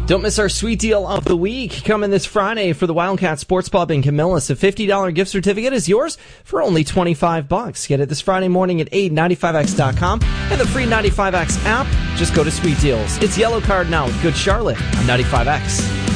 Don't miss our sweet deal of the week coming this Friday for the Wildcat Sports Pub in Camillus. A $50 gift certificate is yours for only $25. Get it this Friday morning at 895x.com and the free 95X app. Just go to Sweet Deals. It's Yellow Card now with Good Charlotte on 95X.